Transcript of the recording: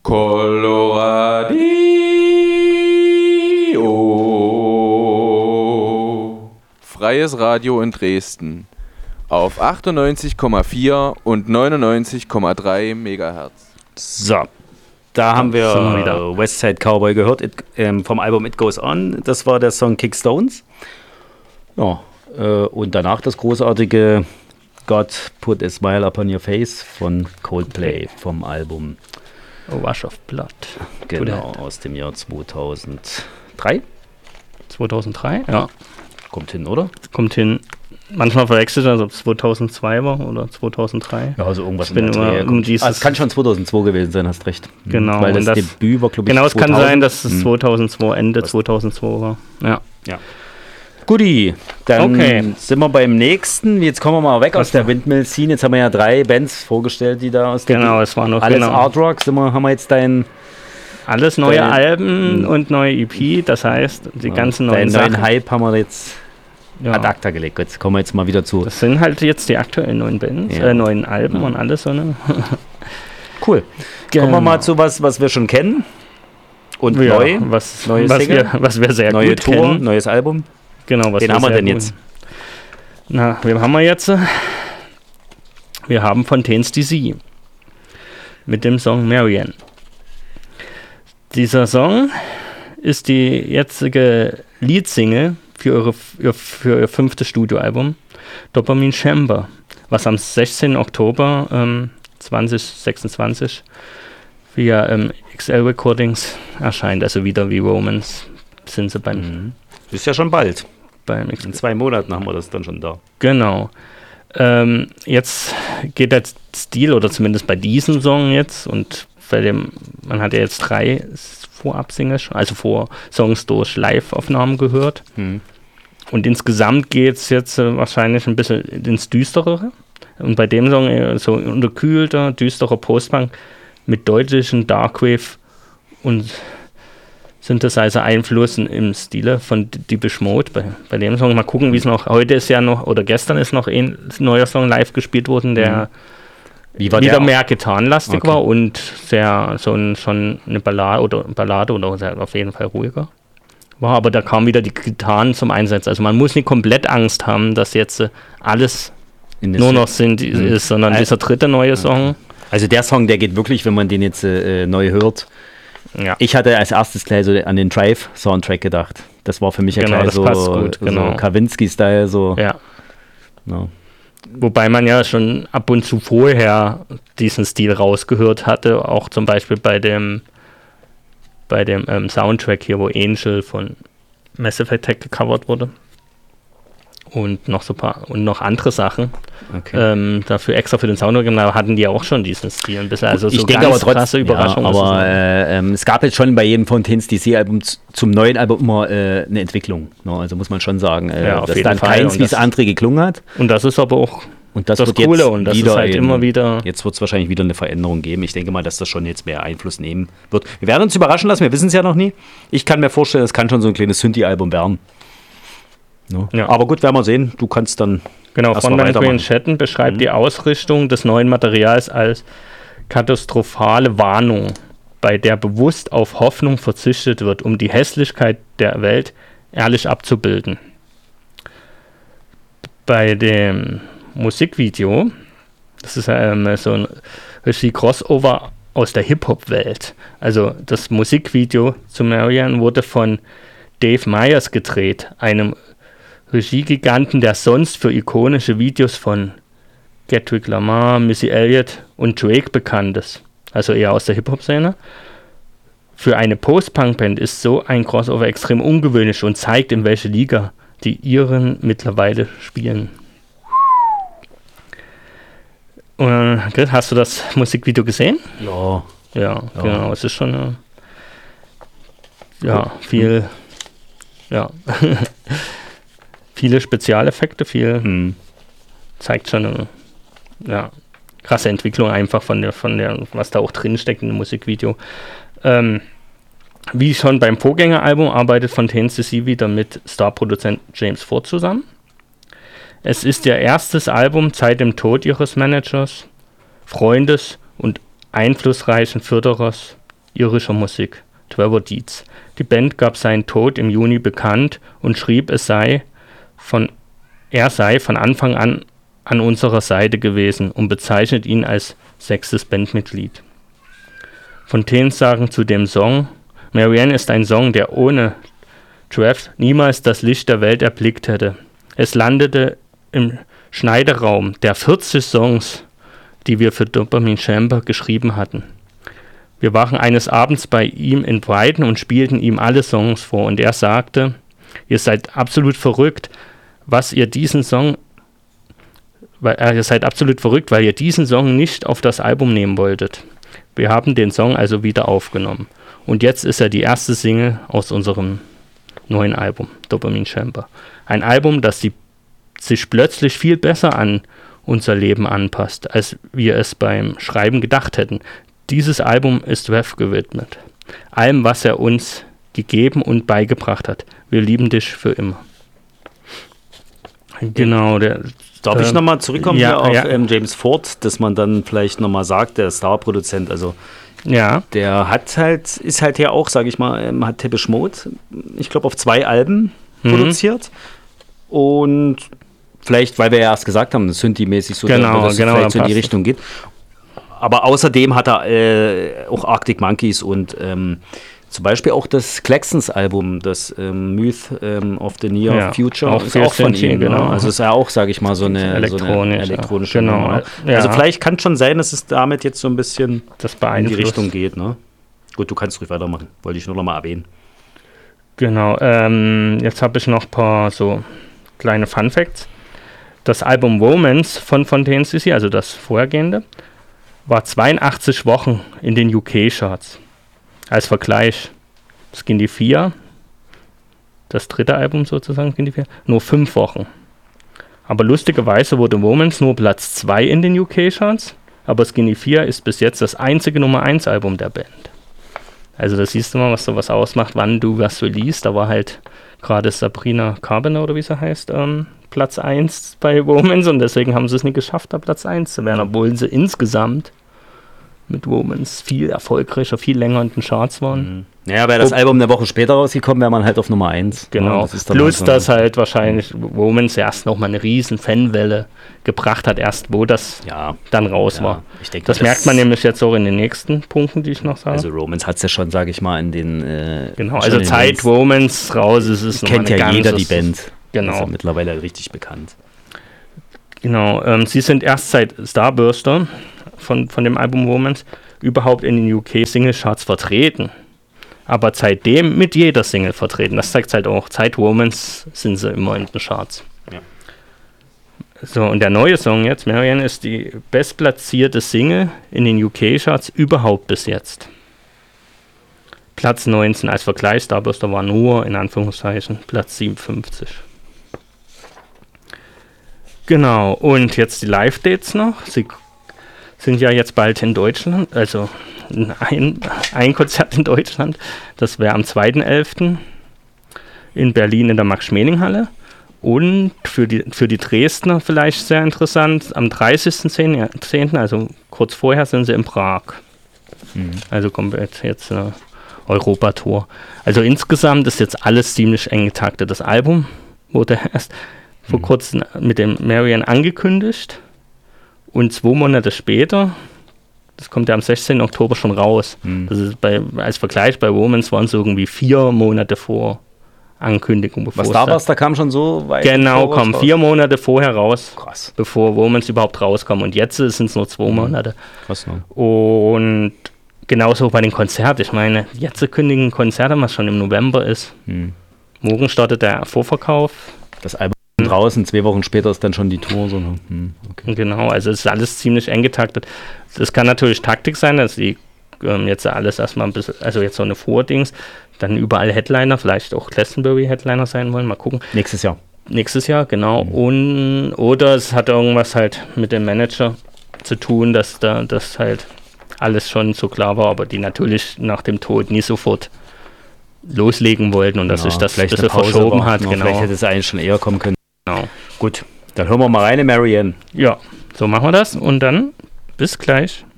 Coloradio. Freies Radio in Dresden auf 98,4 und 99,3 Megahertz. So, da haben wir Westside Cowboy gehört, vom Album It Goes On. Das war der Song Kick Stones. Ja, und danach das großartige God Put a Smile Upon Your Face von Coldplay vom Album A Rush of Blood. Genau, aus dem Jahr 2003. 2003, ja. Kommt hin, oder? Kommt hin. Manchmal verwechselt, also ob es 2002 war oder 2003. Ja, also irgendwas ich bin immer es kann schon 2002 gewesen sein, hast recht. Genau. Weil das Debüt war, glaube ich, genau, es kann sein, dass es 2002, Ende 2002 war. Ja. Guti, dann sind wir beim nächsten. Jetzt kommen wir mal weg aus der Windmill-Scene. Jetzt haben wir ja 3 Bands vorgestellt, die da aus der es war noch alles Art Rock. Haben wir jetzt alles neue Alben und neue EP, das heißt, die ganzen neuen Sachen. Neuen Hype haben wir jetzt ad acta gelegt. Jetzt kommen wir jetzt mal wieder zu. Das sind halt jetzt die aktuellen neuen Bands, neuen Alben und alles so, ne? Cool. Kommen wir mal zu was wir schon kennen. Und neu. Was wir sehr neue gut Tour, kennen. neues Album. Genau, Wen haben wir denn jetzt? Na, wen haben wir jetzt? Wir haben Fontaines DC mit dem Song Marianne. Dieser Song ist die jetzige Leadsingle für ihr 5. Studioalbum Dopamine Chamber, was am 16. Oktober 2026 via XL Recordings erscheint, also wieder wie Romance sind sie beim... Das ist ja schon bald. In 2 Monaten haben wir das dann schon da. Genau. Jetzt geht der Stil, oder zumindest bei diesem Song jetzt, und man hat ja jetzt 3 Vorab-Singles, also Vorsongs durch Live-Aufnahmen gehört. Und insgesamt geht es jetzt wahrscheinlich ein bisschen ins Düsterere. Und bei dem Song so unterkühlter, düsterer Postpunk mit deutlichen Darkwave und Synthesizer-Einflüssen im Stile von Depeche Mode. Bei dem Song mal gucken, wie es noch, heute ist ja noch, oder gestern ist noch ein neuer Song live gespielt worden, der wieder mehr gitarrenlastig war und sehr schon eine Ballade oder sehr auf jeden Fall ruhiger war, aber da kamen wieder die Gitarren zum Einsatz. Also man muss nicht komplett Angst haben, dass jetzt alles nur noch ist, sondern dieser dritte neue Song. Also der Song, der geht wirklich, wenn man den jetzt neu hört. Ja. Ich hatte als erstes gleich so an den Drive-Soundtrack gedacht. Das war für mich ja gleich so Kavinsky-Style. So. Ja. Wobei man ja schon ab und zu vorher diesen Stil rausgehört hatte, auch zum Beispiel bei dem Soundtrack hier, wo Angel von Massive Attack gecovert wurde. Und noch so noch andere Sachen. Dafür extra für den Soundtrack hatten die auch schon diesen Stil ein bisschen. Also ich so denke ganz aber krasse Überraschung. Aber es gab jetzt schon bei jedem Fontaines DC-Album zum neuen Album immer eine Entwicklung. Also muss man schon sagen, dass dann keins wie das andere geklungen hat. Und das ist aber auch das Coole, und das ist halt immer wieder... Jetzt wird es wahrscheinlich wieder eine Veränderung geben. Ich denke mal, dass das schon jetzt mehr Einfluss nehmen wird. Wir werden uns überraschen lassen, wir wissen es ja noch nie. Ich kann mir vorstellen, es kann schon so ein kleines Synthie-Album werden. Ja. Aber gut, werden wir sehen. Du kannst dann Frontman Green Chatten beschreibt die Ausrichtung des neuen Materials als katastrophale Warnung, bei der bewusst auf Hoffnung verzichtet wird, um die Hässlichkeit der Welt ehrlich abzubilden. Bei dem Musikvideo, das ist so ein richtig Crossover aus der Hip-Hop-Welt. Also das Musikvideo zu Marianne wurde von Dave Meyers gedreht, einem Regiegiganten, der sonst für ikonische Videos von Kendrick Lamar, Missy Elliott und Drake bekannt ist. Also eher aus der Hip-Hop-Szene. Für eine Post-Punk-Band ist so ein Crossover extrem ungewöhnlich und zeigt, in welche Liga die Iren mittlerweile spielen. Hast du das Musikvideo gesehen? Ja, genau. Es ist schon viel viele Spezialeffekte, zeigt schon eine krasse Entwicklung einfach von der, was da auch drin steckt in dem Musikvideo. Wie schon beim Vorgängeralbum arbeitet Fontaines DC wieder mit Starproduzent James Ford zusammen. Es ist ihr erstes Album seit dem Tod ihres Managers, Freundes und einflussreichen Förderers irischer Musik, Trevor Dietz. Die Band gab seinen Tod im Juni bekannt und schrieb, er sei von Anfang an unserer Seite gewesen und bezeichnet ihn als 6. Bandmitglied. Fontaine sagen zu dem Song: Marianne ist ein Song, der ohne Trev niemals das Licht der Welt erblickt hätte. Es landete im Schneideraum der 40 Songs, die wir für Dopamine Chamber geschrieben hatten. Wir waren eines Abends bei ihm in Brighton und spielten ihm alle Songs vor und er sagte: Ihr seid absolut verrückt, weil ihr diesen Song nicht auf das Album nehmen wolltet. Wir haben den Song also wieder aufgenommen. Und jetzt ist er die erste Single aus unserem neuen Album, Dopamine Chamber. Ein Album, das sich plötzlich viel besser an unser Leben anpasst, als wir es beim Schreiben gedacht hätten. Dieses Album ist Rev gewidmet. Allem, was er uns gegeben und beigebracht hat. Wir lieben dich für immer. Genau, Darf ich nochmal zurückkommen auf James Ford, dass man dann vielleicht nochmal sagt, der Star-Produzent, also der ist halt ja auch, sage ich mal, hat Depeche Mode, ich glaube, auf 2 Alben produziert und vielleicht, weil wir ja erst gesagt haben, Synthie-mäßig so, dass es vielleicht so in die Richtung geht. Aber außerdem hat er auch Arctic Monkeys und zum Beispiel auch das Claxons-Album, das Myth of the Near Future, auch ist auch von ihm. Genau. Also ist ja auch, sage ich mal, so eine elektronische genau. Nummer. Ja. Also vielleicht kann es schon sein, dass es damit jetzt so ein bisschen in die Richtung geht. Ne? Gut, du kannst ruhig weitermachen. Wollte ich nur noch mal erwähnen. Genau. Jetzt habe ich noch ein paar so kleine Fun-Facts. Das Album Romance von Fontaine Sissy, also das vorhergehende, war 82 Wochen in den UK-Charts. Als Vergleich, Skinny 4, das dritte Album sozusagen, Skinny 4, nur 5 Wochen. Aber lustigerweise wurde Romance nur Platz 2 in den UK-Charts, aber Skinny 4 ist bis jetzt das einzige Nummer 1 Album der Band. Also da siehst du mal, was sowas ausmacht, wann du was release. Da war halt gerade Sabrina Carpenter oder wie sie heißt, Platz 1 bei Romance und deswegen haben sie es nicht geschafft, da Platz 1 zu werden, obwohl sie insgesamt mit Romance viel erfolgreicher, viel länger in den Charts waren. Naja, wäre das Album eine Woche später rausgekommen, wäre man halt auf Nummer 1. Genau, das ist plus dass halt wahrscheinlich Romance erst nochmal eine riesen Fanwelle gebracht hat, erst wo das dann raus war. Ich denke, das merkt man nämlich jetzt auch in den nächsten Punkten, die ich noch sage. Also Romance hat es ja schon, sage ich mal, in den... genau, also Zeit Romance raus ist es kennt ja jeder die Band. Genau. Ist ja mittlerweile richtig bekannt. Genau, sie sind erst seit Starburster von dem Album Romance überhaupt in den UK-Single-Charts vertreten. Aber seitdem mit jeder Single vertreten. Das zeigt halt auch, seit Romance sind sie immer in den Charts. Ja. So, und der neue Song jetzt, Marianne, ist die bestplatzierte Single in den UK-Charts überhaupt bis jetzt. Platz 19 als Vergleich, Starburster war nur, in Anführungszeichen, Platz 57. Genau, und jetzt die Live-Dates noch. Sie sind ja jetzt bald in Deutschland, also ein Konzert in Deutschland. Das wäre am 2.11. in Berlin in der Max-Schmeling-Halle. Und für die Dresdner vielleicht sehr interessant, am 30.10., also kurz vorher, sind sie in Prag. Also komplett jetzt eine Europa-Tour. Also insgesamt ist jetzt alles ziemlich eng getaktet. Das Album wurde erst vor kurzem mit dem Marianne angekündigt. Und 2 Monate später, das kommt ja am 16. Oktober schon raus. Das ist als Vergleich bei Romance waren es irgendwie 4 Monate vor Ankündigung. Was da war, da kam schon so weit. Genau, kommen 4 Monate vorher raus. Krass. Bevor Romance überhaupt rauskommt. Und jetzt sind es nur 2 Monate. Krass, ne? Und genauso bei den Konzerten. Ich meine, jetzt kündigen Konzerte, was schon im November ist. Morgen startet der Vorverkauf. Das Album draußen, 2 Wochen später ist dann schon die Tour. So. Okay. Genau, also es ist alles ziemlich eng getaktet. Das kann natürlich Taktik sein, dass die jetzt alles erstmal ein bisschen, also jetzt so eine Vordings, dann überall Headliner, vielleicht auch Glastonbury Headliner sein wollen, mal gucken. Nächstes Jahr, genau. Oder es hat irgendwas halt mit dem Manager zu tun, dass da das halt alles schon so klar war, aber die natürlich nach dem Tod nie sofort loslegen wollten und dass sich das vielleicht ein bisschen verschoben hat. Genau. Vielleicht hätte es eigentlich schon eher kommen können. Genau. Gut, dann hören wir mal rein, Marianne. Ja, so machen wir das und dann bis gleich.